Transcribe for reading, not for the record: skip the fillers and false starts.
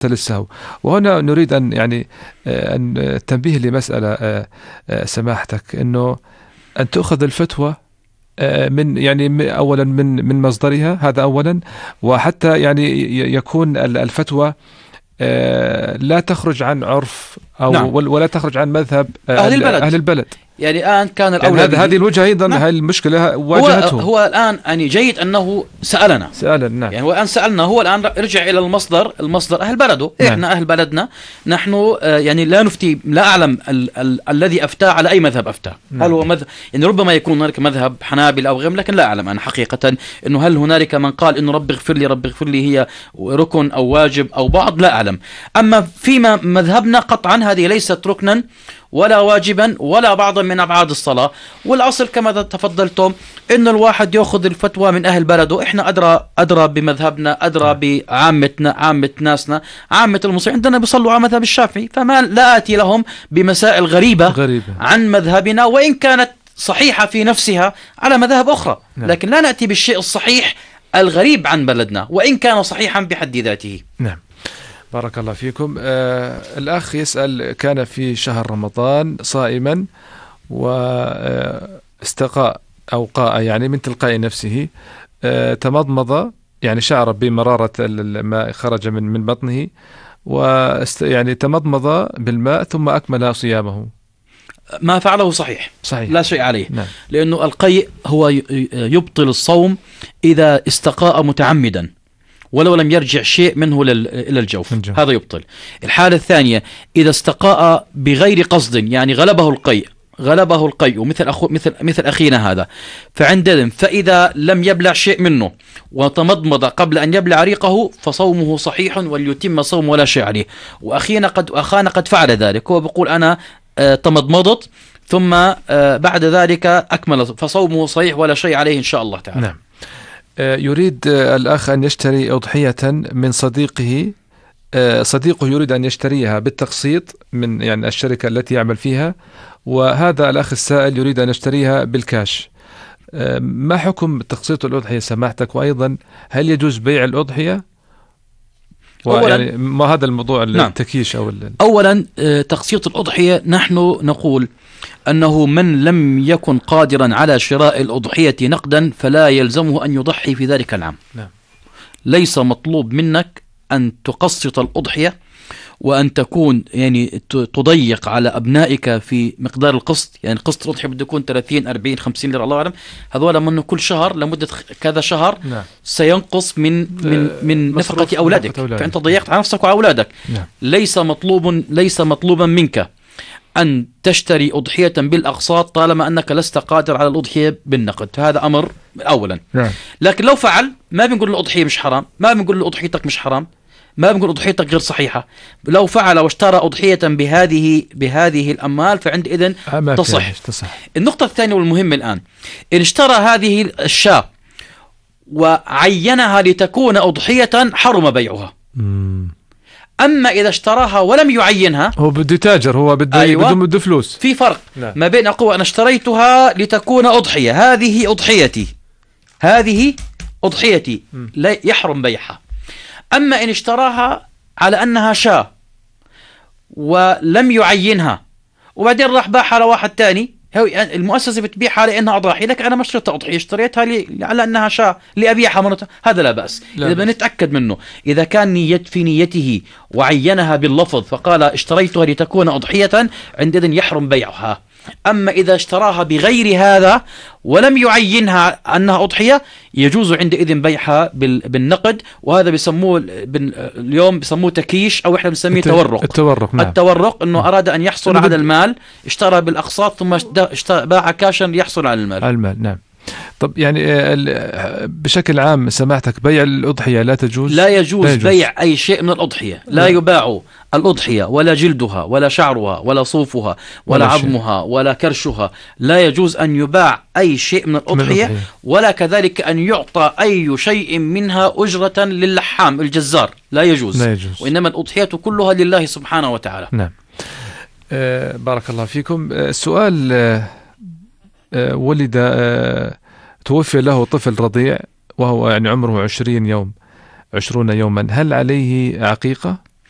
للسهو. وهنا نريد أن يعني أن التنبيه لمسألة سماحتك، أنه أن تأخذ الفتوى من يعني أولا من مصدرها، هذا أولا، وحتى يعني يكون الفتوى لا تخرج عن عرف أو نعم. ولا تخرج عن مذهب أهل البلد. يعني الآن كان الأولى يعني هذه الوجهة أيضا. نعم. هذه المشكلة واجهته. هو الآن يعني جيد أنه سألنا. نعم. يعني هو الآن سألنا، هو الآن رجع إلى المصدر أهل بلده. نعم. إحنا أهل بلدنا نحن يعني لا نفتي، لا أعلم الذي أفتى على أي مذهب أفتى. نعم. هل هو مذهب، يعني ربما يكون هناك مذهب حنابل أو غيره، لكن لا أعلم أنا حقيقة إنه هل هنالك من قال إنه رب اغفر لي رب اغفر لي هي ركن أو واجب أو بعض، لا أعلم. أما فيما مذهبنا قطعا هذه ليست ركنا ولا واجبا ولا بعضا من أبعاد الصلاة. والأصل كما تفضلتم إن الواحد يأخذ الفتوى من أهل بلده. إحنا أدرى بمذهبنا، أدرى بعامتنا، عامة ناسنا، عامة المسلمين عندنا بيصلوا على مذهب الشافعي، فما لا آتي لهم بمسائل غريبة عن مذهبنا وإن كانت صحيحة في نفسها على مذاهب أخرى. نعم. لكن لا نأتي بالشيء الصحيح الغريب عن بلدنا وإن كان صحيحا بحد ذاته. نعم. بارك الله فيكم. الأخ يسأل: كان في شهر رمضان صائما واستقاء أو قاء يعني من تلقاء نفسه، تمضمض يعني شعر بمرارة الماء خرج من بطنه، يعني تمضمض بالماء ثم أكمل صيامه. ما فعله صحيح. لا شيء عليه. نعم. لأنه القيء هو يبطل الصوم إذا استقاء متعمدا ولو لم يرجع شيء منه إلى الجوف، هذا يبطل. الحالة الثانية إذا استقاء بغير قصد، يعني غلبه القيء مثل أخينا هذا، فعندئذ فإذا لم يبلع شيء منه وتمضمض قبل أن يبلع ريقه فصومه صحيح وليتم صوم ولا شيء عليه. وأخانا قد فعل ذلك، هو بيقول أنا تمضمضت ثم بعد ذلك أكمل، فصومه صحيح ولا شيء عليه إن شاء الله تعالى. نعم. يريد الأخ أن يشتري أضحية من صديقه. صديقه يريد أن يشتريها بالتقسيط من يعني الشركة التي يعمل فيها، وهذا الأخ السائل يريد أن يشتريها بالكاش. ما حكم تقسيط الأضحية سماحتك؟ وأيضا هل يجوز بيع الأضحية؟ يعني ما هذا الموضوع التكيش أو أولا تقسيط الأضحية نحن نقول أنه من لم يكن قادرا على شراء الأضحية نقدا فلا يلزمه أن يضحي في ذلك العام. نعم. ليس مطلوب منك أن تقسط الأضحية وأن تكون يعني تضيق على أبنائك في مقدار القسط. يعني قسط الأضحية بده يكون 30 40 50 ليرة الله أعلم، هذول منه كل شهر لمدة كذا شهر. نعم. سينقص من نفقة أولادك، فأنت ضيقت على نفسك وأولادك. نعم. ليس مطلوبا منك أن تشتري أضحية بالأقساط طالما أنك لست قادر على الأضحية بالنقد، هذا أمر أولا. نعم. لكن لو فعل ما بنقول الأضحية مش حرام، ما بنقول أضحيتك مش حرام، ما بنقول أضحيتك غير صحيحة. لو فعل واشترى أضحية بهذه الأموال فعندئذ تصح. النقطة الثانية والمهمة الآن، إن اشترى هذه الشاة وعينها لتكون أضحية حرم بيعها. أما إذا اشتراها ولم يعينها، هو بده تاجر، هو بده فلوس. في فرق. نعم. ما بين أقول أنا اشتريتها لتكون أضحية، هذه أضحيتي لا يحرم بيعها. أما إن اشتراها على أنها شاة ولم يعينها وبعدين راح باعها لواحد تاني، المؤسسة بتبيعها لأنها أضاحي، لك أنا ما اشتريتها أضحية، اشتريتها على أنها شاة لأبيعها مرة، هذا لا بأس. إذا بدنا نتأكد منه، إذا كان في نيته وعينها باللفظ فقال اشتريتها لتكون أضحية، عندئذ يحرم بيعها. أما إذا اشتراها بغير هذا ولم يعينها أنها أضحية يجوز عندئذ بيعها بالنقد، وهذا بيسموه اليوم بيسموه تكيش، أو إحنا بنسميه تورق. نعم. التورق إنه أراد أن يحصل على المال، اشترى بالأقساط ثم باع كاشا يحصل على المال. نعم. طب يعني بشكل عام سماحتك بيع الأضحية لا تجوز؟ لا يجوز بيع أي شيء من الأضحية. لا يباع الأضحية ولا جلدها ولا شعرها ولا صوفها ولا عظمها ولا كرشها، لا يجوز أن يباع أي شيء من الأضحية، ولا كذلك أن يعطى أي شيء منها أجرة للحام الجزار، لا يجوز. وإنما الأضحية كلها لله سبحانه وتعالى. نعم. بارك الله فيكم. السؤال: ولد توفي له طفل رضيع وهو يعني عمره 20 يوما، هل عليه عقيقة؟